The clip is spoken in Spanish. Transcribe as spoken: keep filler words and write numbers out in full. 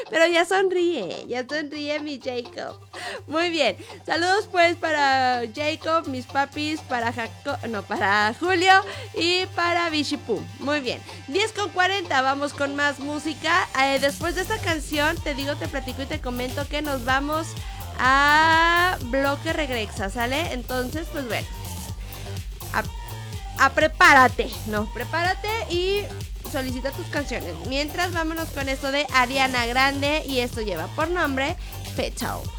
Pero ya sonríe, ya sonríe mi Jacob. Muy bien, saludos pues para Jacob, mis papis, para Jaco, no, para Julio y para Bishipum. Muy bien, diez con cuarenta, vamos con más música. Eh, después de esta canción, te digo, te platico y te comento que nos vamos a bloque Regrexa, ¿sale? Entonces, pues bueno, a, a prepárate, no, prepárate y solicita tus canciones. Mientras, vámonos con esto de Ariana Grande y esto lleva por nombre Petal.